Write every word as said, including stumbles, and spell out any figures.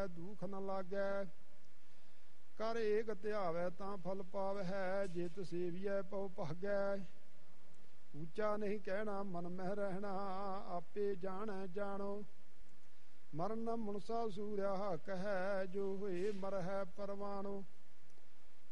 ਦੁਖ ਨ ਲਾਗੈ। ਕਰ ਏਕ ਧਿਆਵੈ ਤਾਂ ਫਲ ਪਾਵਹਿ, ਜਿਤ ਸੇਵੀਐ ਪਉ ਭਾਗੈ। ਉੱਚਾ ਨਹੀਂ ਕਹਿਣਾ ਮਨ ਮਹਿ ਰਹਿਣਾ, ਆਪੇ ਜਾਣੈ ਜਾਣੋ। ਮਰਨ ਮੁਨਸਾ ਸੂਰਿਆ ਹੱਕ ਹੈ, ਜੋ ਹੋਏ ਮਰਹਿ ਪਰਵਾਣੋ।